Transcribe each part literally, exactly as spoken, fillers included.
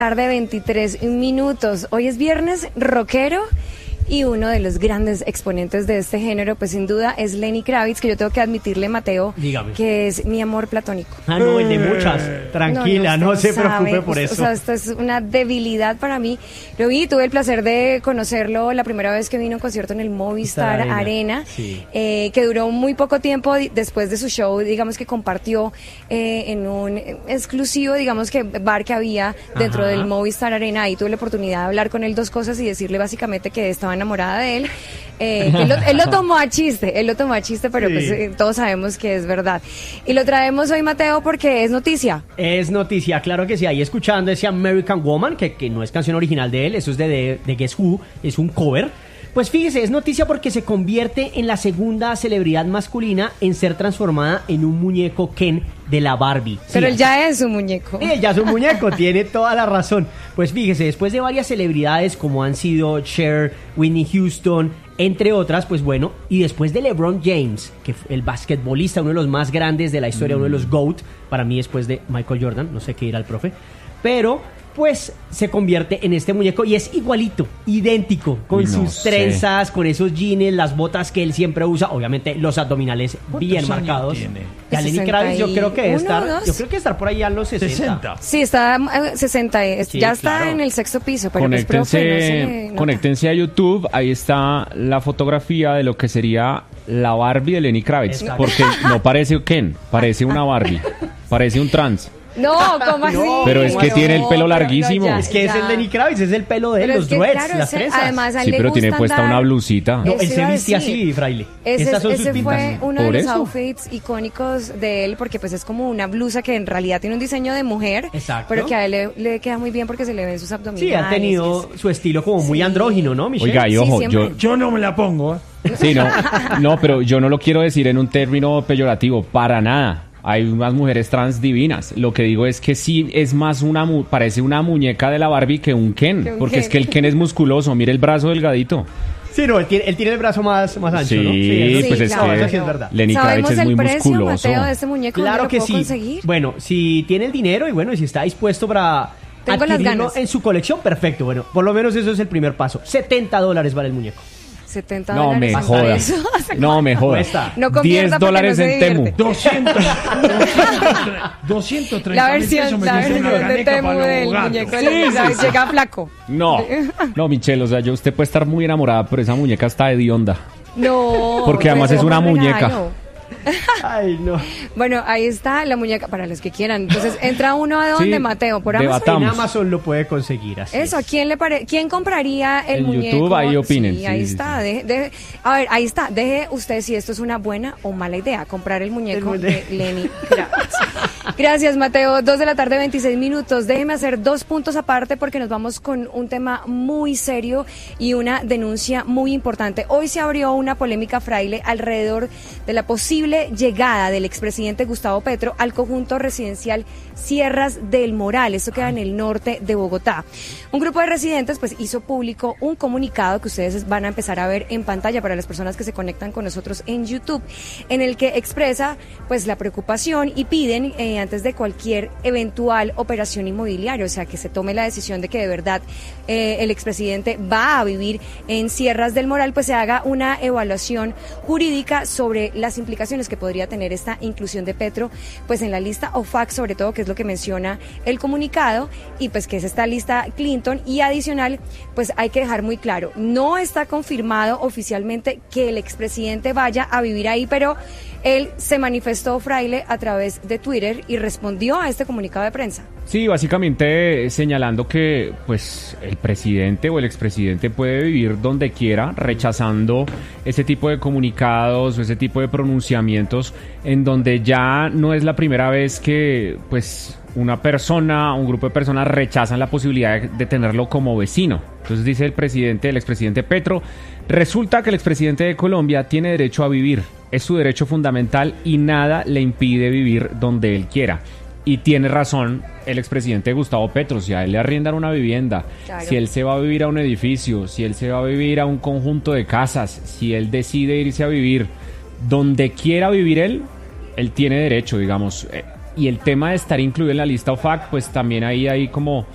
Tarde veintitrés minutos. Hoy es viernes rockero y uno de los grandes exponentes de este género, pues sin duda es Lenny Kravitz, que yo tengo que admitirle, Mateo, Dígame. que es mi amor platónico. Ah, no, el de muchas. Tranquila, no, no, no se sabe, preocupe por eso. O sea, esto es una debilidad para mí. Lo vi, tuve el placer de conocerlo la primera vez que vino a un concierto en el Movistar Arena, Arena sí. eh, que duró muy poco tiempo después de su show, digamos que compartió eh, en un exclusivo, digamos que bar que había dentro Ajá. del Movistar Arena. Ahí tuve la oportunidad de hablar con él dos cosas y decirle básicamente que estaba enamorada de él, eh, que él, lo, él lo tomó a chiste, él lo tomó a chiste, pero sí. pues eh, todos sabemos que es verdad. Y lo traemos hoy, Mateo, porque es noticia. Es noticia, claro que sí, ahí escuchando ese American Woman, que, que no es canción original de él, eso es de, de, de Guess Who, es un cover. Pues fíjese, es noticia porque se convierte en la segunda celebridad masculina en ser transformada en un muñeco Ken de la Barbie. Pero sí, él ya es un muñeco. Él ya es un muñeco, tiene toda la razón. Pues fíjese, después de varias celebridades como han sido Cher, Whitney Houston, entre otras, pues bueno, y después de LeBron James, que fue el basquetbolista, uno de los más grandes de la historia, mm. uno de los GOAT, para mí después de Michael Jordan, no sé qué dirá el profe, pero pues se convierte en este muñeco y es igualito, idéntico, con no sus sé. trenzas, con esos jeans, las botas que él siempre usa, obviamente los abdominales bien marcados. Ya Lenny Kravitz yo creo que estar, dos. yo creo que estar por ahí a los sesenta. sesenta. Sí, está uh, sesenta, sí, ya está claro. en el sexto piso, pero conéctense, pues, profe, no conéctense a YouTube, ahí está la fotografía de lo que sería la Barbie de Lenny Kravitz, Exacto. porque no parece Ken, parece una Barbie, parece un trans. No, ¿cómo así? No, pero es que no, tiene el pelo larguísimo. No, ya, es que ya. es el Lenny Kravitz, es el pelo de él, los dreads, claro, las trenzas. Además, a él sí, le pero tiene puesta andar. una blusita. No, él se viste así, fraile. Ese, Estas son ese sus fue pintas. uno ¿Por de los eso? outfits icónicos de él, porque pues es como una blusa que en realidad tiene un diseño de mujer, Exacto. pero que a él le, le queda muy bien porque se le ven sus abdominales. Sí, ha tenido su estilo como muy sí. andrógino, ¿no, Michelle? Oiga, y ojo, sí, yo, yo no me la pongo. Sí, no, no, pero yo no lo quiero decir en un término peyorativo, para nada. Hay unas mujeres trans divinas. Lo que digo es que sí es más una mu- parece una muñeca de la Barbie que un Ken, que un porque Ken. Es que el Ken es musculoso. Mire el brazo delgadito. Sí, no, él tiene, él tiene el brazo más, más ancho, sí, ¿no? Sí, pues sí, es claro, que sí es verdad. Lenny Kravitz es muy precio, musculoso. Mateo, de este muñeco? Claro ¿Lo que puedo sí. conseguir? Bueno, si tiene el dinero y bueno, si está dispuesto para Tengo adquirirlo las ganas. en su colección, perfecto. Bueno, por lo menos eso es el primer paso. setenta dólares vale el muñeco. setenta No dólares. me jodas. No me jodas. No diez dólares no en Temu. doscientos, doscientos treinta la versión, me la versión de Temu del muñeco de Lenny Kravitz llega flaco. No, no, Michelle, o sea, yo usted puede estar muy enamorada, pero esa muñeca está hedionda. No. Porque además es una muñeca. Regalo. Ay, no. Bueno, ahí está la muñeca para los que quieran. Entonces, entra uno a dónde, Sí, Mateo, por debatamos. Amazon. En Amazon lo puede conseguir así. Eso, ¿a quién le pare... quién compraría el En muñeco? YouTube, ahí opinen. Sí, ahí Sí, está. sí. Deje, deje- a ver, ahí está. Deje usted si esto es una buena o mala idea, comprar el muñeco El de muñe- Lenny Kravitz. Gracias, Mateo. Dos de la tarde, veintiséis minutos. Déjeme hacer dos puntos aparte porque nos vamos con un tema muy serio y una denuncia muy importante. Hoy se abrió una polémica, Fraile, alrededor de la posible llegada del expresidente Gustavo Petro al conjunto residencial Sierras del Moral. Esto queda en el norte de Bogotá. Un grupo de residentes pues hizo público un comunicado que ustedes van a empezar a ver en pantalla para las personas que se conectan con nosotros en YouTube, en el que expresa pues la preocupación y piden eh, antes de cualquier eventual operación inmobiliaria, o sea, que se tome la decisión de que de verdad eh, el expresidente va a vivir en Sierras del Moral, pues se haga una evaluación jurídica sobre las implicaciones que podría tener esta inclusión de Petro pues en la lista O F A C, sobre todo, que es lo que menciona el comunicado, y pues que es esta lista Clinton. Y adicional, pues hay que dejar muy claro, no está confirmado oficialmente que el expresidente vaya a vivir ahí, pero él se manifestó, Fraile, a través de Twitter y respondió a este comunicado de prensa. Sí, básicamente señalando que pues el presidente o el expresidente puede vivir donde quiera, rechazando ese tipo de comunicados o ese tipo de pronunciamientos en donde ya no es la primera vez que pues una persona, un grupo de personas rechazan la posibilidad de, de tenerlo como vecino. Entonces dice el presidente, el expresidente Petro, resulta que el expresidente de Colombia tiene derecho a vivir, es su derecho fundamental y nada le impide vivir donde él quiera. Y tiene razón el expresidente Gustavo Petro, si a él le arriendan una vivienda, Claro. si él se va a vivir a un edificio, si él se va a vivir a un conjunto de casas, si él decide irse a vivir donde quiera vivir él, él tiene derecho, digamos. Eh, Y el tema de estar incluido en la lista O F A C, pues también ahí hay como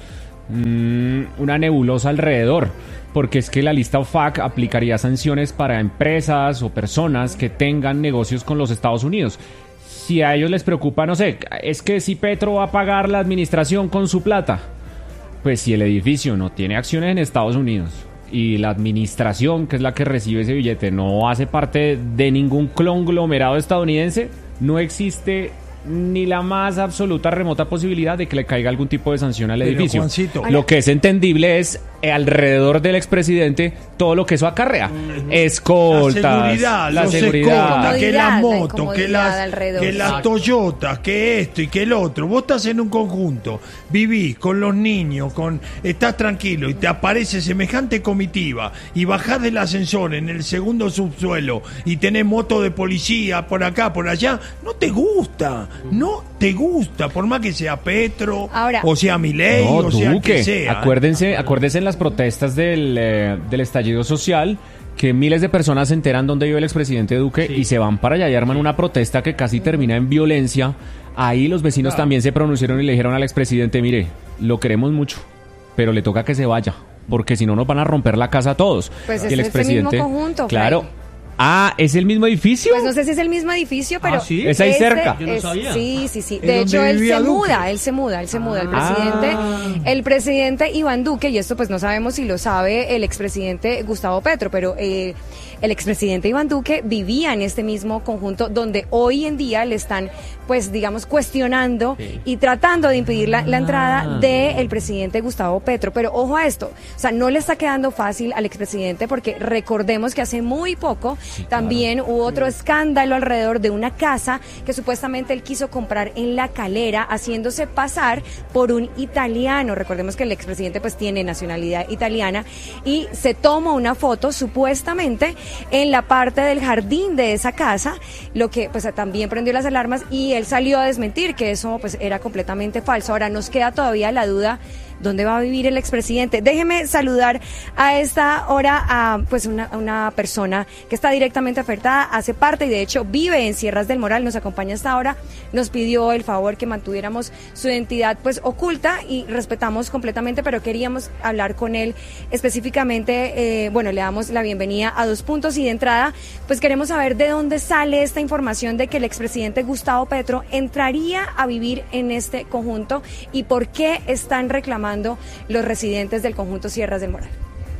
mmm, una nebulosa alrededor, porque es que la lista O F A C aplicaría sanciones para empresas o personas que tengan negocios con los Estados Unidos. Si a ellos les preocupa, no sé, es que si Petro va a pagar la administración con su plata, pues si el edificio no tiene acciones en Estados Unidos y la administración, que es la que recibe ese billete, no hace parte de ningún conglomerado estadounidense, no existe ni la más absoluta remota posibilidad de que le caiga algún tipo de sanción al Pero, edificio. Juancito, lo que es entendible es eh, alrededor del expresidente todo lo que eso acarrea. Uh-huh. Escoltas, la seguridad, la los seguridad. escoltas, que las La motos, que las, alrededor. que las Toyotas, que esto y que el otro. Vos estás en un conjunto, vivís con los niños, con estás tranquilo y te aparece semejante comitiva y bajás del ascensor en el segundo subsuelo y tenés moto de policía por acá, por allá, no te gusta. No te gusta, por más que sea Petro, Ahora, o sea Milei, no, o sea Duque, que sea. Acuérdense, acuérdense en las protestas del, eh, del estallido social, que miles de personas se enteran dónde vive el expresidente Duque, sí, y se van para allá y arman una protesta que casi termina en violencia. Ahí los vecinos claro. también se pronunciaron y le dijeron al expresidente, mire, lo queremos mucho, pero le toca que se vaya, porque si no nos van a romper la casa a todos. Pues y es el expresidente, mismo conjunto, claro. Fray. Ah, ¿es el mismo edificio? Pues no sé si es el mismo edificio, pero... ¿Ah, sí? ¿Es ahí este cerca? Yo no es, sabía. Sí, sí, sí. De hecho, él se Duque? muda, él se muda, él se muda. El presidente, Ah. el presidente Iván Duque, y esto pues no sabemos si lo sabe el expresidente Gustavo Petro, pero eh, el expresidente Iván Duque vivía en este mismo conjunto donde hoy en día le están, pues digamos, cuestionando sí. y tratando de impedir la, la entrada del presidente Gustavo Petro. Pero ojo a esto, o sea, no le está quedando fácil al expresidente porque recordemos que hace muy poco sí, también claro. hubo otro escándalo alrededor de una casa que supuestamente él quiso comprar en La Calera, haciéndose pasar por un italiano. Recordemos que el expresidente pues tiene nacionalidad italiana y se toma una foto supuestamente en la parte del jardín de esa casa, lo que pues también prendió las alarmas y él salió a desmentir que eso pues era completamente falso. Ahora nos queda todavía la duda, ¿dónde va a vivir el expresidente? Déjeme saludar a esta hora a pues una, una persona que está directamente afectada, hace parte y de hecho vive en Sierras del Moral, nos acompaña hasta ahora, nos pidió el favor que mantuviéramos su identidad pues oculta y respetamos completamente, pero queríamos hablar con él específicamente, eh, bueno, le damos la bienvenida a Dos Puntos y de entrada pues queremos saber de dónde sale esta información de que el expresidente Gustavo Petro entraría a vivir en este conjunto y por qué están reclamando los residentes del conjunto Sierras del Moral.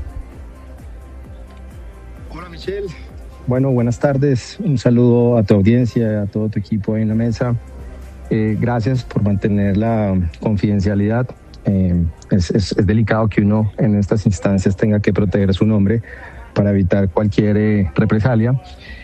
Hola Michelle. Bueno, buenas tardes. Un saludo a tu audiencia, a todo tu equipo ahí en la mesa. Eh, gracias por mantener la confidencialidad. Eh, es, es, es delicado que uno en estas instancias tenga que proteger su nombre para evitar cualquier eh, represalia.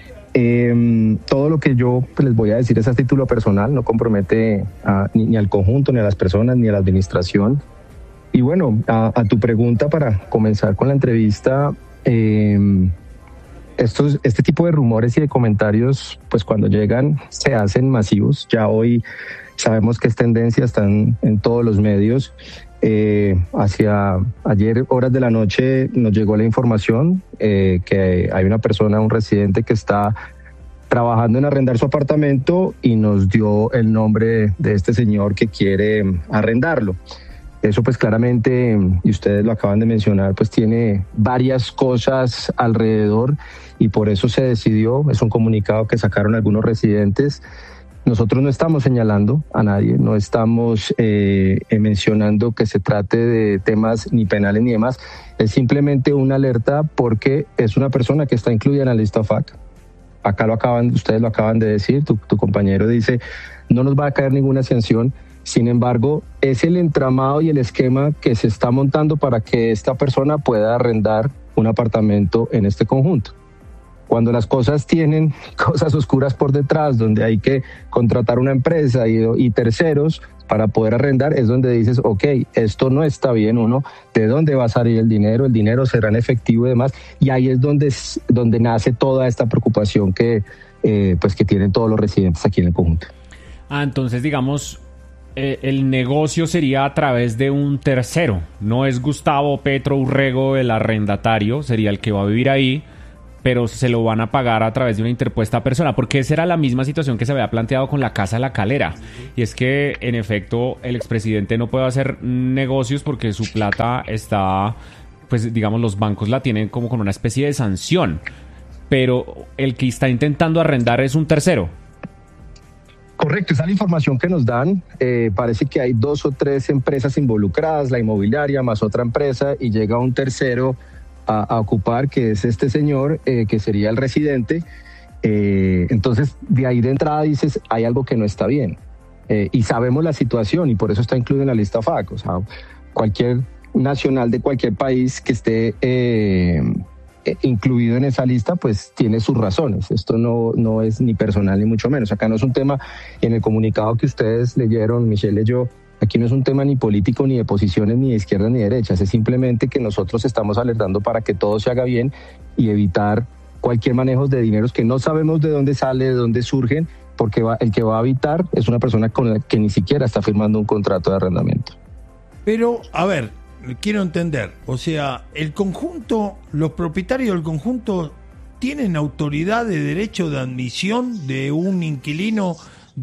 Eh, todo lo que yo pues, les voy a decir es a título personal, no compromete a, ni, ni al conjunto, ni a las personas, ni a la administración. Y bueno, a, a tu pregunta para comenzar con la entrevista, eh, estos, este tipo de rumores y de comentarios, pues cuando llegan se hacen masivos. Ya hoy sabemos que es tendencia, están en todos los medios. Eh, hacia ayer, horas de la noche, nos llegó la información eh, que hay una persona, un residente que está trabajando en arrendar su apartamento y nos dio el nombre de este señor que quiere arrendarlo. Eso pues claramente, y ustedes lo acaban de mencionar, pues tiene varias cosas alrededor y por eso se decidió, es un comunicado que sacaron algunos residentes. Nosotros no estamos señalando a nadie, no estamos eh, mencionando que se trate de temas ni penales ni demás, es simplemente una alerta porque es una persona que está incluida en la lista O F A C. Acá lo acaban, ustedes lo acaban de decir, tu, tu compañero dice, no nos va a caer ninguna sanción. Sin embargo, es el entramado y el esquema que se está montando para que esta persona pueda arrendar un apartamento en este conjunto. Cuando las cosas tienen cosas oscuras por detrás, donde hay que contratar una empresa y, y terceros para poder arrendar, es donde dices, ok, esto no está bien, uno, ¿de dónde va a salir el dinero? El dinero será en efectivo y demás, y ahí es donde, donde nace toda esta preocupación que, eh, pues que tienen todos los residentes aquí en el conjunto. Ah, entonces digamos... Eh, el negocio sería a través de un tercero, no es Gustavo Petro Urrego el arrendatario, sería el que va a vivir ahí, pero se lo van a pagar a través de una interpuesta persona, porque esa era la misma situación que se había planteado con la Casa La Calera, y es que en efecto el expresidente no puede hacer negocios porque su plata está, pues digamos, los bancos la tienen como con una especie de sanción, pero el que está intentando arrendar es un tercero. Correcto, esa es la información que nos dan. Eh, parece que hay dos o tres empresas involucradas, la inmobiliaria más otra empresa, y llega un tercero a, a ocupar, que es este señor, eh, que sería el residente. Eh, entonces, de ahí de entrada dices, hay algo que no está bien. Eh, y sabemos la situación, y por eso está incluido en la lista F A C. O sea, cualquier nacional de cualquier país que esté eh, incluido en esa lista, pues tiene sus razones. Esto no, no es ni personal ni mucho menos. Acá no es un tema, en el comunicado que ustedes leyeron, Michelle leyó, aquí no es un tema ni político, ni de posiciones, ni de izquierdas, ni de derechas. Es simplemente que nosotros estamos alertando para que todo se haga bien y evitar cualquier manejo de dineros que no sabemos de dónde sale, de dónde surgen, porque va, el que va a habitar es una persona con la que ni siquiera está firmando un contrato de arrendamiento. Pero, a ver, quiero entender, o sea, el conjunto, los propietarios del conjunto tienen autoridad de derecho de admisión de un inquilino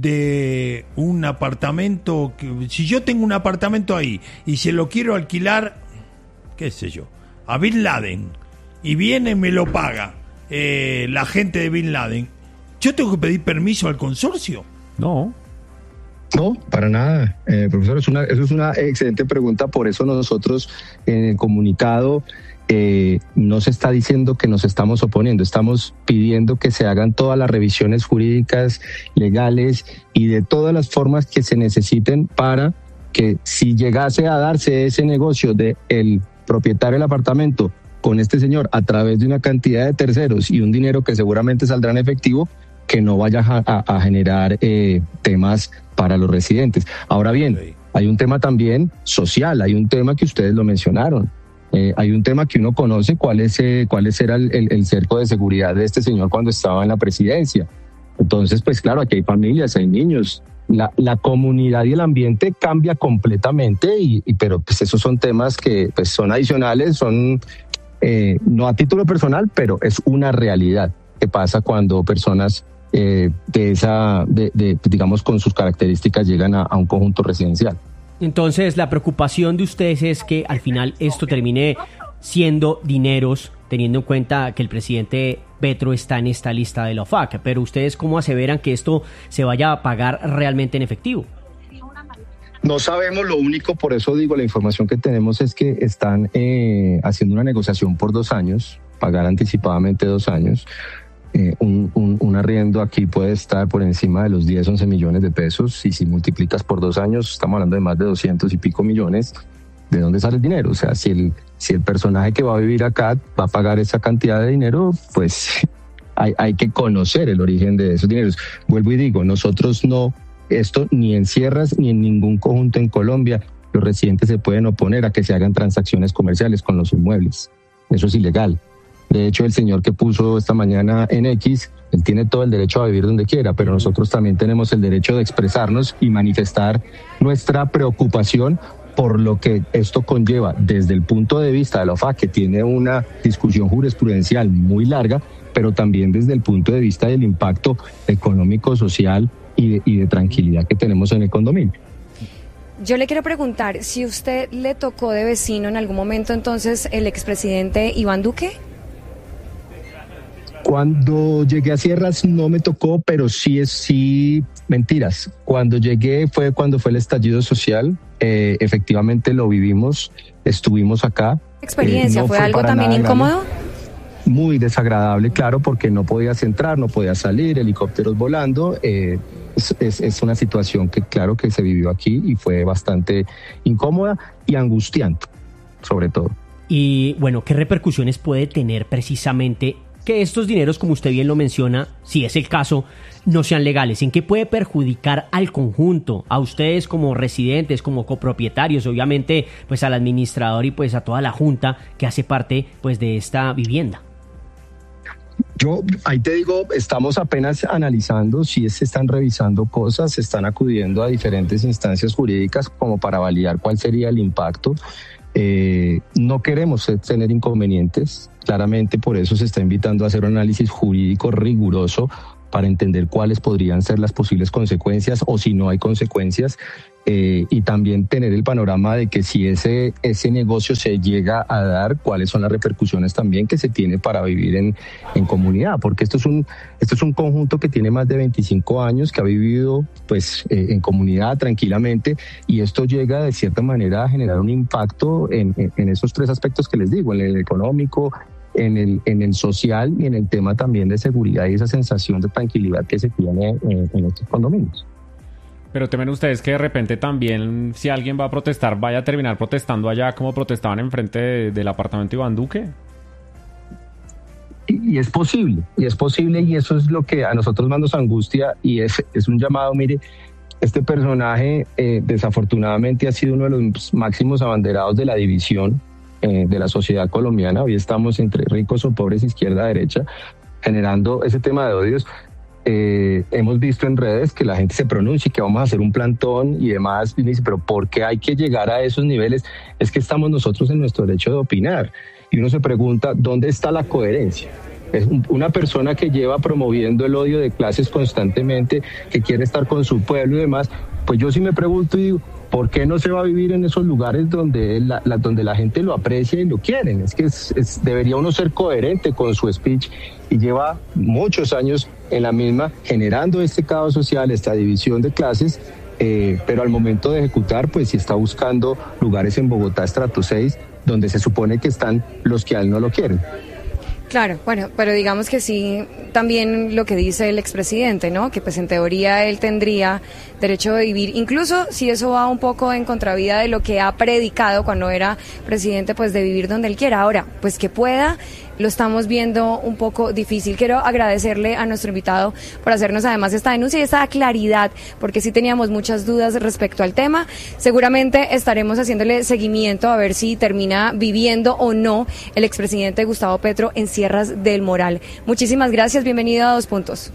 de un apartamento. Que, si yo tengo un apartamento ahí y se lo quiero alquilar, qué sé yo, a Bin Laden, y viene y me lo paga eh, la gente de Bin Laden, ¿yo tengo que pedir permiso al consorcio? No. No, para nada, eh, profesor, es una, eso es una excelente pregunta. Por eso nosotros en el comunicado eh, no se está diciendo que nos estamos oponiendo, estamos pidiendo que se hagan todas las revisiones jurídicas, legales y de todas las formas que se necesiten para que, si llegase a darse ese negocio de el propietario del apartamento con este señor a través de una cantidad de terceros y un dinero que seguramente saldrá en efectivo, que no vaya a, a, a generar eh, temas para los residentes. Ahora bien, hay un tema también social, hay un tema que ustedes lo mencionaron, eh, hay un tema que uno conoce, cuál es eh, cuál es era el, el, el cerco de seguridad de este señor cuando estaba en la presidencia. Entonces, pues claro, aquí hay familias, hay niños, la, la comunidad y el ambiente cambia completamente, y, y pero pues esos son temas que pues son adicionales, son eh, no a título personal, pero es una realidad que pasa cuando personas Eh, de esa, de, de, digamos, con sus características llegan a, a un conjunto residencial. Entonces, la preocupación de ustedes es que al final esto termine siendo dineros, teniendo en cuenta que el presidente Petro está en esta lista de la O F A C, pero ustedes ¿cómo aseveran que esto se vaya a pagar realmente en efectivo? No sabemos, lo único, por eso digo, la información que tenemos es que están eh, haciendo una negociación por dos años, pagar anticipadamente dos años. Eh, un, un, un arriendo aquí puede estar por encima de los diez, once millones de pesos, y si multiplicas por dos años estamos hablando de más de doscientos y pico millones. ¿De dónde sale el dinero? O sea, si el, si el personaje que va a vivir acá va a pagar esa cantidad de dinero, pues hay, hay que conocer el origen de esos dineros. Vuelvo y digo, nosotros no, esto ni en Sierras ni en ningún conjunto en Colombia, los residentes se pueden oponer a que se hagan transacciones comerciales con los inmuebles. Eso es ilegal. De hecho, el señor que puso esta mañana en X, él tiene todo el derecho a vivir donde quiera, pero nosotros también tenemos el derecho de expresarnos y manifestar nuestra preocupación por lo que esto conlleva desde el punto de vista de la O F A C, que tiene una discusión jurisprudencial muy larga, pero también desde el punto de vista del impacto económico, social y de, y de tranquilidad que tenemos en el condominio. Yo le quiero preguntar, si usted le tocó de vecino en algún momento entonces el expresidente Iván Duque. Cuando llegué a Sierras no me tocó, pero sí es sí mentiras. Cuando llegué fue cuando fue el estallido social, eh, efectivamente lo vivimos, estuvimos acá. ¿Experiencia? Eh, no ¿Fue, fue algo también incómodo? Muy desagradable, claro, porque no podías entrar, no podías salir, helicópteros volando. Eh, es, es, es una situación que claro que se vivió aquí y fue bastante incómoda y angustiante, sobre todo. Y bueno, ¿qué repercusiones puede tener precisamente que estos dineros, como usted bien lo menciona, si es el caso, no sean legales? ¿En qué puede perjudicar al conjunto, a ustedes como residentes, como copropietarios, obviamente pues al administrador y pues a toda la junta que hace parte pues de esta vivienda? Yo ahí te digo, estamos apenas analizando, si se están revisando cosas, se están acudiendo a diferentes instancias jurídicas como para validar cuál sería el impacto. Eh, no queremos tener inconvenientes, claramente por eso se está invitando a hacer un análisis jurídico riguroso para entender cuáles podrían ser las posibles consecuencias o si no hay consecuencias, eh, y también tener el panorama de que si ese, ese negocio se llega a dar, cuáles son las repercusiones también que se tiene para vivir en, en comunidad, porque esto es un, esto es un conjunto que tiene más de veinticinco años, que ha vivido pues eh, en comunidad tranquilamente, y esto llega de cierta manera a generar un impacto en, en, en esos tres aspectos que les digo, en el económico, en el, en el social y en el tema también de seguridad y esa sensación de tranquilidad que se tiene en, en estos condominios. Pero temen ustedes que de repente también, si alguien va a protestar, vaya a terminar protestando allá como protestaban enfrente de, del apartamento Iván Duque. Y, y es posible, y es posible, y eso es lo que a nosotros más nos angustia, y es, es un llamado, mire, este personaje eh, desafortunadamente ha sido uno de los máximos abanderados de la división eh, de la sociedad colombiana. Hoy estamos entre ricos o pobres, izquierda, derecha, generando ese tema de odios. Eh, hemos visto en redes que la gente se pronuncia y que vamos a hacer un plantón y demás, y dice, pero ¿por qué hay que llegar a esos niveles? Es que estamos nosotros en nuestro derecho de opinar, y uno se pregunta, ¿dónde está la coherencia? Es una persona que lleva promoviendo el odio de clases constantemente, que quiere estar con su pueblo y demás. Pues yo sí me pregunto y digo, ¿por qué no se va a vivir en esos lugares donde la, la, donde la gente lo aprecia y lo quieren? Es que es, es, debería uno ser coherente con su speech, y lleva muchos años en la misma, generando este caos social, esta división de clases, eh, pero al momento de ejecutar, pues sí está buscando lugares en Bogotá estrato seis, donde se supone que están los que a él no lo quieren. Claro, bueno, pero digamos que sí, también lo que dice el expresidente, ¿no? Que pues en teoría él tendría derecho a vivir, incluso si eso va un poco en contravía de lo que ha predicado cuando era presidente, pues de vivir donde él quiera. Ahora, pues que pueda, lo estamos viendo un poco difícil. Quiero agradecerle a nuestro invitado por hacernos además esta denuncia y esta claridad, porque sí teníamos muchas dudas respecto al tema. Seguramente estaremos haciéndole seguimiento a ver si termina viviendo o no el expresidente Gustavo Petro en Sierras del Moral. Muchísimas gracias, bienvenido a Dos Puntos.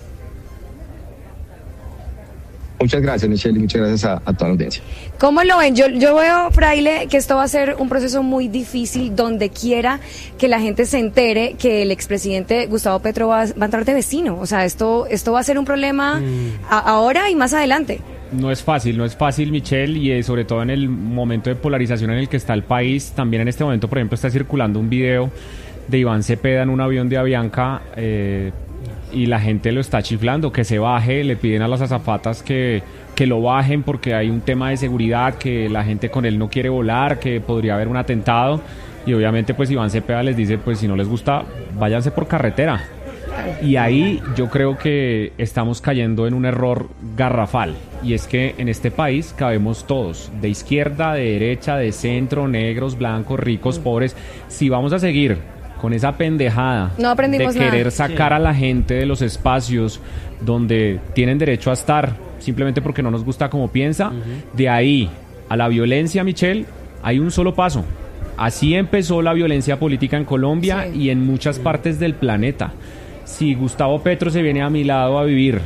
Muchas gracias, Michelle, y muchas gracias a, a toda la audiencia. ¿Cómo lo ven? Yo, yo veo, Fraile, que esto va a ser un proceso muy difícil donde quiera que la gente se entere que el expresidente Gustavo Petro va, va a entrar de vecino. O sea, esto, esto va a ser un problema mm. a, ahora y más adelante. No es fácil, no es fácil, Michelle, y eh, sobre todo en el momento de polarización en el que está el país. También en este momento, por ejemplo, está circulando un video de Iván Cepeda en un avión de Avianca, eh, y la gente lo está chiflando, que se baje, le piden a las azafatas que, que lo bajen porque hay un tema de seguridad, que la gente con él no quiere volar, que podría haber un atentado, y obviamente pues Iván Cepeda les dice, pues si no les gusta, váyanse por carretera. Y ahí yo creo que estamos cayendo en un error garrafal, y es que en este país cabemos todos, de izquierda, de derecha, de centro, negros, blancos, ricos, pobres. Si vamos a seguir con esa pendejada no de querer nada. sacar sí. a la gente de los espacios donde tienen derecho a estar, simplemente porque no nos gusta como piensa, uh-huh. de ahí a la violencia, Michelle, hay un solo paso. Así empezó la violencia política en Colombia sí. y en muchas partes del planeta. Si Gustavo Petro se viene a mi lado a vivir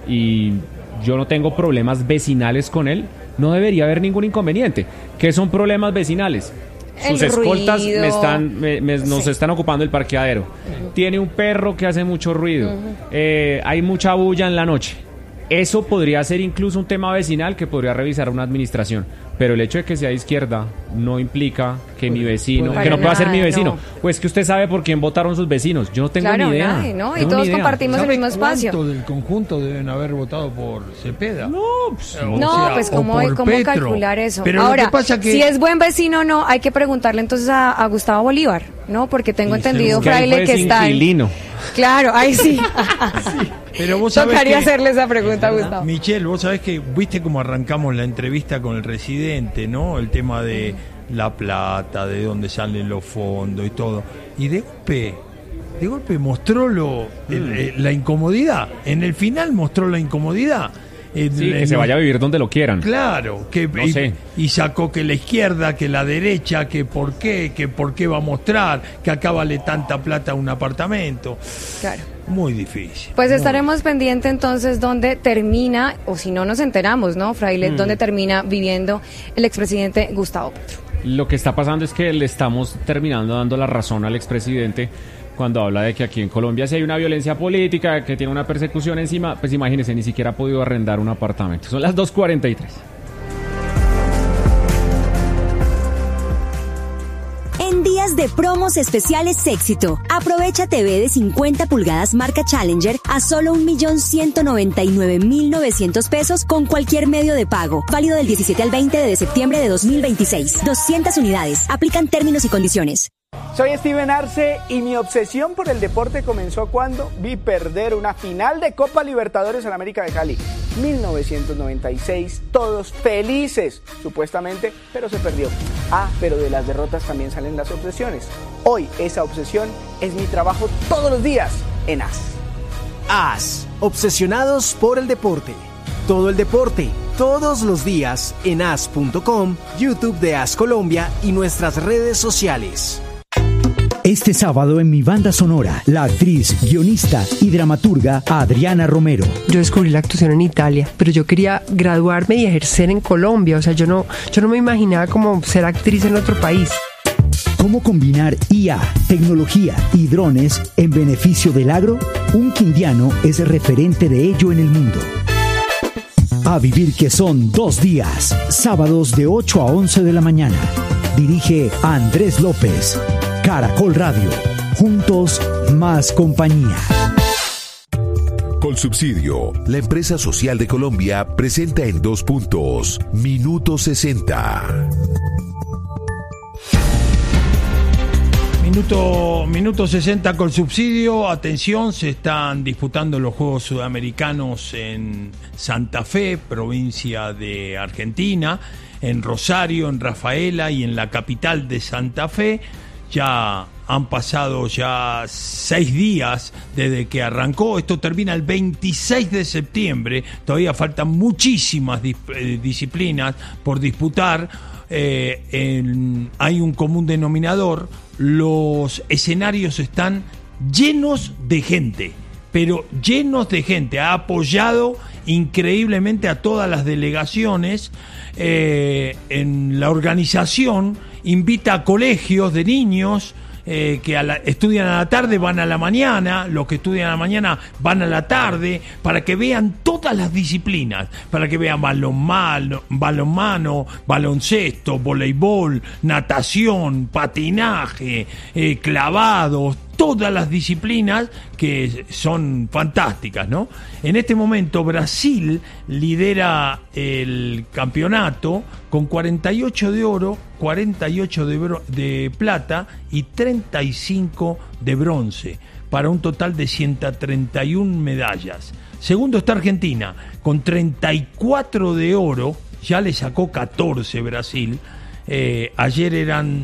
y yo no tengo problemas vecinales con él, no debería haber ningún inconveniente. ¿Qué son problemas vecinales? Sus el escoltas ruido. me están, me, me, nos sí. están ocupando el parqueadero. Uh-huh. Tiene un perro que hace mucho ruido. Uh-huh. Eh, hay mucha bulla en la noche. Eso podría ser incluso un tema vecinal que podría revisar una administración. Pero el hecho de que sea de izquierda no implica que pues, mi vecino, pues, que no pueda ser mi vecino. No. Pues que usted sabe por quién votaron sus vecinos. Yo no tengo claro, ni idea. Nadie, ¿no? Y todos compartimos el mismo espacio. ¿Cuánto del conjunto deben haber votado por Cepeda? No, pues, no, o sea, pues cómo, cómo calcular eso. Pero ahora, lo que pasa que... si es buen vecino o no, hay que preguntarle entonces a, a Gustavo Bolívar, ¿no? Porque tengo sí, entendido, Fraile, que está inquilino. En... Claro, ahí sí. sí. Pero vos sabés tocaría que, hacerle esa pregunta a Gustavo. Michelle, vos sabés que viste cómo arrancamos la entrevista con el residente, ¿no? El tema de la plata, de dónde salen los fondos y todo. Y de golpe, de golpe mostró lo, mm. el, el, la incomodidad. En el final mostró la incomodidad. El, sí, que el, se vaya a vivir donde lo quieran. Claro, que no y, sé. y sacó que la izquierda, que la derecha, que por qué, que por qué va a mostrar, que acá vale tanta plata un apartamento. Claro. Muy difícil. Pues muy estaremos difícil. pendientes entonces dónde termina, o si no nos enteramos, ¿no, Fraile? Mm. Dónde termina viviendo el expresidente Gustavo Petro. lo que está pasando es que le estamos terminando dando la razón al expresidente cuando habla de que aquí en Colombia si hay una violencia política, que tiene una persecución encima, pues imagínense, ni siquiera ha podido arrendar un apartamento. Son las dos cuarenta y tres. En días de promos especiales Éxito, aprovecha T V de cincuenta pulgadas marca Challenger a solo un millón ciento noventa y nueve mil novecientos pesos con cualquier medio de pago. Válido del diecisiete al veinte de septiembre de dos mil veintiséis. doscientas unidades. Aplican términos y condiciones. Soy Steven Arce y mi obsesión por el deporte comenzó cuando vi perder una final de Copa Libertadores en América de Cali. mil novecientos noventa y seis, todos felices, supuestamente, pero se perdió. Ah, pero de las derrotas también salen las obsesiones. Hoy esa obsesión es mi trabajo todos los días en A S. A S, obsesionados por el deporte. Todo el deporte, todos los días en A S punto com, YouTube de A S Colombia y nuestras redes sociales. Este sábado en Mi Banda Sonora, la actriz, guionista y dramaturga Adriana Romero. Yo descubrí la actuación en Italia, pero yo quería graduarme y ejercer en Colombia. O sea, yo no, yo no me imaginaba como ser actriz en otro país. ¿Cómo combinar I A, tecnología y drones en beneficio del agro? Un quindiano es referente de ello en el mundo. A vivir que son dos días, sábados de ocho a once de la mañana. Dirige Andrés López. Caracol Radio. Juntos, más compañía. Colsubsidio, la empresa social de Colombia, presenta en dos puntos, Minuto sesenta. Minuto, minuto sesenta Colsubsidio. Atención, se están disputando los Juegos Sudamericanos en Santa Fe, provincia de Argentina, en Rosario, en Rafaela y en la capital de Santa Fe. Ya han pasado ya seis días desde que arrancó. Esto termina el veintiséis de septiembre. Todavía faltan muchísimas dis- eh, disciplinas por disputar. Eh, en, hay un común denominador. Los escenarios están llenos de gente, pero llenos de gente. Ha apoyado increíblemente a todas las delegaciones. Eh, en la organización invita a colegios de niños eh, que a la, estudian a la tarde, van a la mañana, los que estudian a la mañana van a la tarde, para que vean todas las disciplinas, para que vean balonmano, balonmano, baloncesto, voleibol, natación, patinaje, eh, clavados, todas las disciplinas que son fantásticas, ¿no? En este momento Brasil lidera el campeonato con cuarenta y ocho de oro, cuarenta y ocho de, bro- de plata y treinta y cinco de bronce, para un total de ciento treinta y una medallas. Segundo está Argentina, con treinta y cuatro de oro, ya le sacó catorce Brasil. Eh, ayer eran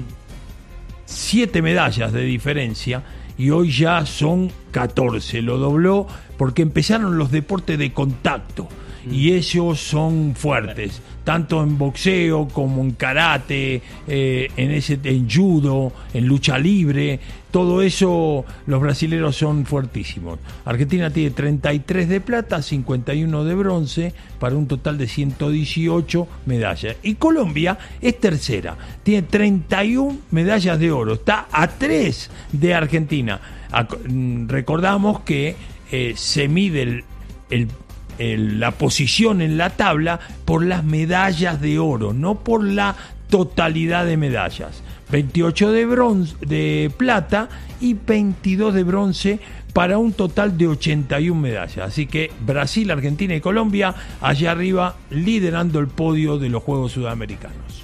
siete medallas de diferencia y hoy ya son catorce, lo dobló porque empezaron los deportes de contacto y ellos son fuertes, tanto en boxeo como en karate, eh, en, ese, en judo, en lucha libre, todo eso los brasileros son fuertísimos. Argentina tiene treinta y tres de plata, cincuenta y uno de bronce, para un total de ciento dieciocho medallas. Y Colombia es tercera, tiene treinta y una medallas de oro, está a tres de Argentina. Recordamos que eh, se mide el, el El, la posición en la tabla por las medallas de oro, no por la totalidad de medallas. veintiocho de bronce, de plata y veintidós de bronce, para un total de ochenta y una medallas. Así que Brasil, Argentina y Colombia allá arriba liderando el podio de los Juegos Sudamericanos.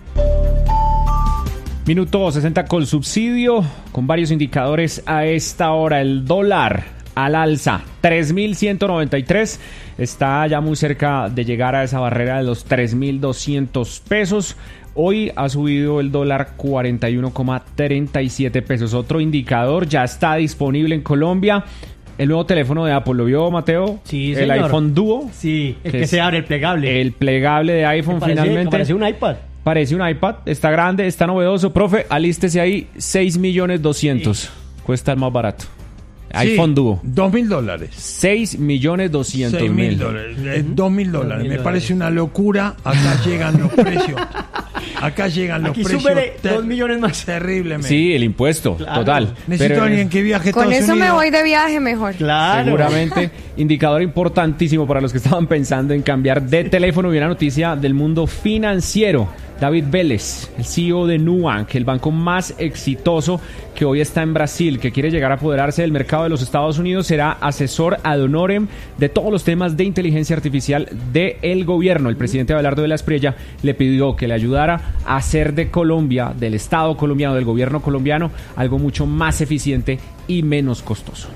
Minuto sesenta Colsubsidio, con varios indicadores a esta hora. El dólar al alza, tres mil ciento noventa y tres, está ya muy cerca de llegar a esa barrera de los tres mil doscientos pesos. Hoy ha subido el dólar cuarenta y uno coma treinta y siete pesos. Otro indicador ya está disponible en Colombia. El nuevo teléfono de Apple, ¿lo vio, Mateo? Sí, el señor. iPhone Duo. Sí, el que, es se abre, el plegable. El plegable de iPhone, parece, finalmente. Parece un iPad. Parece un iPad, está grande, está novedoso. Profe, alístese ahí, seis millones doscientos. Sí. Cuesta el más barato. Sí, iPhone Duo. Dos mil dólares. Seis millones doscientos mil. dólares. Eh, dos mil dólares. Me parece una locura. Acá llegan los precios. Acá llegan los Aquí precios. supere ter- dos millones más. Terriblemente. Sí, el impuesto, Claro. total. Necesito Pero- a alguien que viaje a Con Estados eso Unidos. me voy de viaje mejor. Claro. Seguramente, indicador importantísimo para los que estaban pensando en cambiar de teléfono. Y una noticia del mundo financiero. David Vélez, el C E O de Nubank, el banco más exitoso que hoy está en Brasil, que quiere llegar a apoderarse del mercado de los Estados Unidos, será asesor ad honorem de todos los temas de inteligencia artificial del gobierno. El presidente Abelardo de la Espriella le pidió que le ayudara a hacer de Colombia, del Estado colombiano, del gobierno colombiano, algo mucho más eficiente y menos costoso.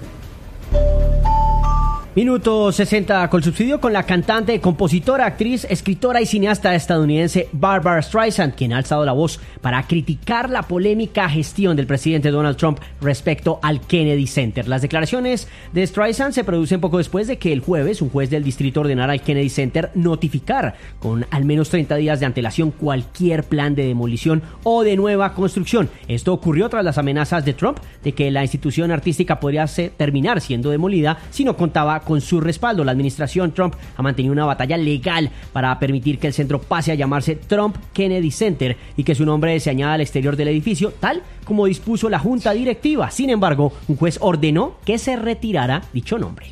Minuto sesenta con subsidio con la cantante, compositora, actriz, escritora y cineasta estadounidense Barbara Streisand, quien ha alzado la voz para criticar la polémica gestión del presidente Donald Trump respecto al Kennedy Center. Las declaraciones de Streisand se producen poco después de que el jueves un juez del distrito ordenara al Kennedy Center notificar con al menos treinta días de antelación cualquier plan de demolición o de nueva construcción. Esto ocurrió tras las amenazas de Trump de que la institución artística podría ser, terminar siendo demolida si no contaba con su respaldo. La administración Trump ha mantenido una batalla legal para permitir que el centro pase a llamarse Trump Kennedy Center y que su nombre se añada al exterior del edificio, tal como dispuso la junta directiva. Sin embargo, un juez ordenó que se retirara dicho nombre.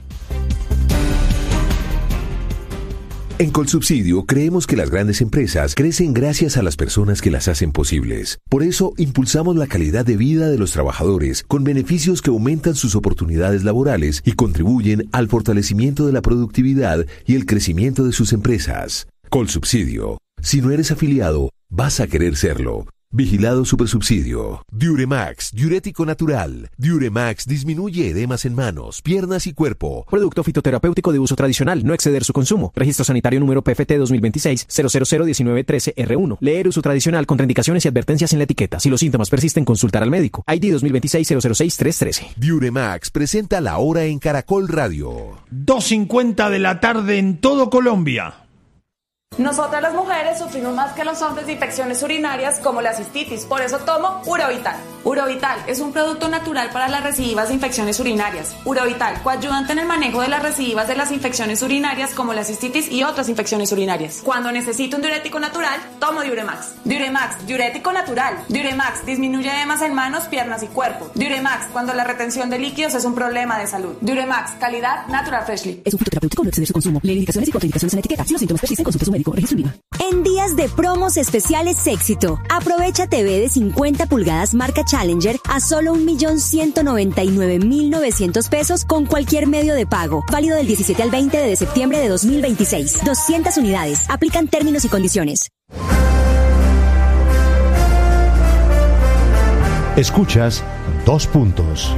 En Colsubsidio creemos que las grandes empresas crecen gracias a las personas que las hacen posibles. Por eso impulsamos la calidad de vida de los trabajadores con beneficios que aumentan sus oportunidades laborales y contribuyen al fortalecimiento de la productividad y el crecimiento de sus empresas. Colsubsidio. Si no eres afiliado, vas a querer serlo. Vigilado Supersubsidio. Diuremax, diurético natural. Diuremax disminuye edemas en manos, piernas y cuerpo. Producto fitoterapéutico de uso tradicional, no exceder su consumo. Registro sanitario número P F T dos mil veintiséis cero cero cero diecinueve trece R uno. Leer uso tradicional, contraindicaciones y advertencias en la etiqueta. Si los síntomas persisten, consultar al médico. I D dos mil veintiséis cero cero seis tres trece. Diuremax presenta La Hora en Caracol Radio. dos cincuenta de la tarde en todo Colombia. Nosotras las mujeres sufrimos más que los hombres de infecciones urinarias como la cistitis, por eso tomo Urovital. Urovital es un producto natural para las recidivas de infecciones urinarias. Urovital, coayudante en el manejo de las recidivas de las infecciones urinarias como la cistitis y otras infecciones urinarias. Cuando necesito un diurético natural, tomo Diuremax. Diuremax, diurético natural. Diuremax disminuye edemas en manos, piernas y cuerpo. Diuremax, cuando la retención de líquidos es un problema de salud. Diuremax, calidad Natural Freshly. Es un fitoterapéutico, no exceder su consumo. Leer indicaciones y contraindicaciones en la etiqueta. Si los síntomas persisten, consulte a su médico. Registro INVIMA. En días de promos especiales Éxito, aprovecha T V de cincuenta pulgadas marca Challenger a solo un millón ciento noventa y nueve mil novecientos pesos con cualquier medio de pago. Válido del diecisiete al veinte de septiembre de dos mil veintiséis. doscientas unidades. Aplican términos y condiciones. Escuchas Dos Puntos.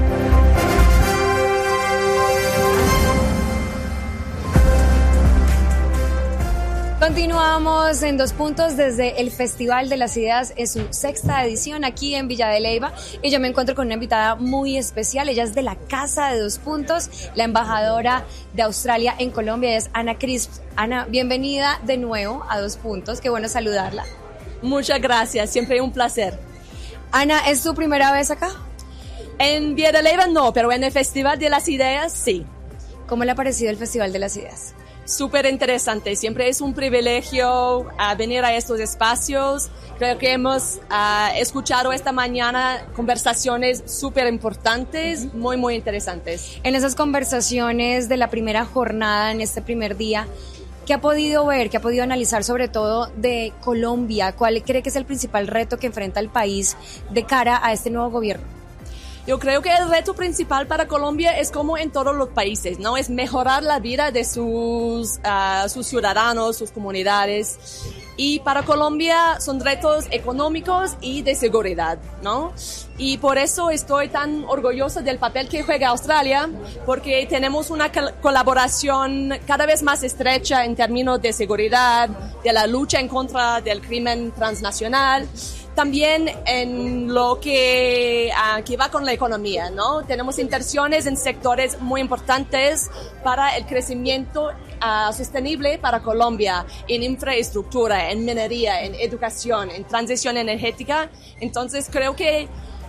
Continuamos en Dos Puntos desde el Festival de las Ideas en su sexta edición aquí en Villa de Leyva y yo me encuentro con una invitada muy especial. Ella es de la Casa de Dos Puntos, la embajadora de Australia en Colombia. Ella es Ana Crisp. Ana, bienvenida de nuevo a Dos Puntos, qué bueno saludarla. Muchas gracias, siempre un placer. Ana, ¿es tu primera vez acá? En Villa de Leyva no, pero en el Festival de las Ideas sí. ¿Cómo le ha parecido el Festival de las Ideas? Súper interesante, siempre es un privilegio uh, venir a estos espacios. Creo que hemos uh, escuchado esta mañana conversaciones súper importantes, muy, muy interesantes. En esas conversaciones de la primera jornada, en este primer día, ¿qué ha podido ver, qué ha podido analizar sobre todo de Colombia? ¿Cuál cree que es el principal reto que enfrenta el país de cara a este nuevo gobierno? Yo creo que el reto principal para Colombia es como en todos los países, ¿no? Es mejorar la vida de sus, uh, sus ciudadanos, sus comunidades. Y para Colombia son retos económicos y de seguridad, ¿no? Y por eso estoy tan orgullosa del papel que juega Australia, porque tenemos una colaboración cada vez más estrecha en términos de seguridad, de la lucha en contra del crimen transnacional. También en lo que, uh, que va con la economía, ¿no? Tenemos inversiones en sectores muy importantes para el crecimiento uh, sostenible para Colombia, en infraestructura, en minería, en educación, en transición energética. Entonces creo que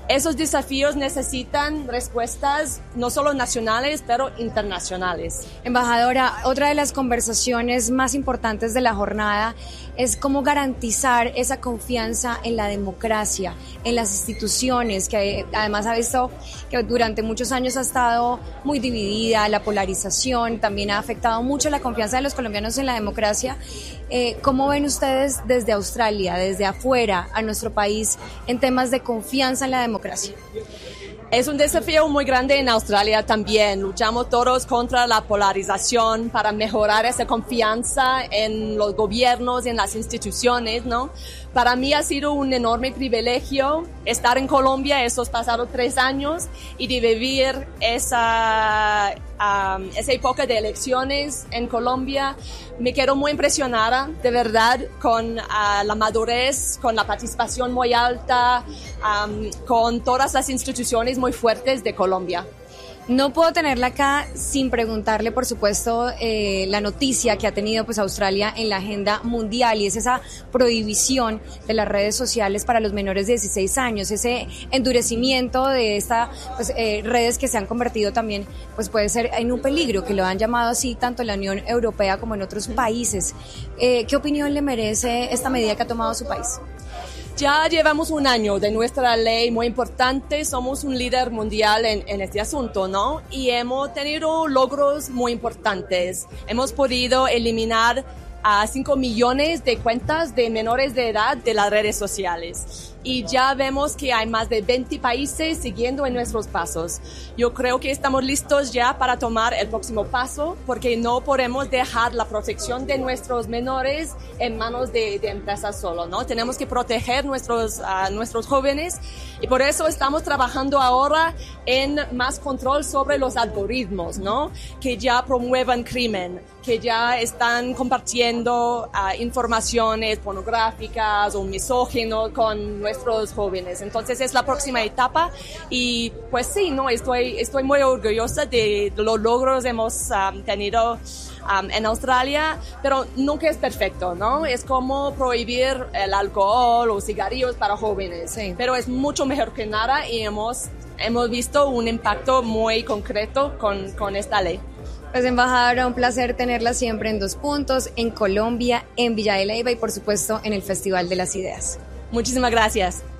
esos desafíos necesitan respuestas no solo nacionales, pero internacionales. Embajadora, otra de las conversaciones más importantes de la jornada es cómo garantizar esa confianza en la democracia, en las instituciones, que además ha visto que durante muchos años ha estado muy dividida, la polarización también ha afectado mucho la confianza de los colombianos en la democracia. Eh, ¿Cómo ven ustedes desde Australia, desde afuera, a nuestro país en temas de confianza en la democracia? Es un desafío muy grande en Australia también. Luchamos todos contra la polarización para mejorar esa confianza en los gobiernos y en las instituciones, ¿no? Para mí ha sido un enorme privilegio estar en Colombia estos pasados tres años y de vivir esa, um, esa época de elecciones en Colombia. Me quedo muy impresionada, de verdad, con uh, la madurez, con la participación muy alta, um, con todas las instituciones muy fuertes de Colombia. No puedo tenerla acá sin preguntarle, por supuesto, eh, la noticia que ha tenido pues Australia en la agenda mundial, y es esa prohibición de las redes sociales para los menores de dieciséis años, ese endurecimiento de estas pues, eh, redes que se han convertido también, pues puede ser en un peligro, que lo han llamado así tanto en la Unión Europea como en otros países. Eh, ¿Qué opinión le merece esta medida que ha tomado su país? Ya llevamos un año de nuestra ley muy importante, somos un líder mundial en, en este asunto, ¿no? Y hemos tenido logros muy importantes. Hemos podido eliminar a cinco millones de cuentas de menores de edad de las redes sociales. Y ya vemos que hay más de veinte países siguiendo en nuestros pasos. Yo creo que estamos listos ya para tomar el próximo paso, porque no podemos dejar la protección de nuestros menores en manos de, de empresas solo, ¿no? Tenemos que proteger nuestros, a nuestros jóvenes, y por eso estamos trabajando ahora en más control sobre los algoritmos, ¿no? Que ya promuevan crimen, que ya están compartiendo uh, informaciones pornográficas o misóginas con nuestros jóvenes. Entonces es la próxima etapa, y pues sí, no, estoy, estoy muy orgullosa de los logros que hemos um, tenido um, en Australia, pero nunca es perfecto, ¿no? Es como prohibir el alcohol o cigarrillos para jóvenes, sí. Pero es mucho mejor que nada, y hemos, hemos visto un impacto muy concreto con, con esta ley. Pues embajadora, un placer tenerla siempre en Dos Puntos, en Colombia, en Villa de Leyva y por supuesto en el Festival de las Ideas. Muchísimas gracias.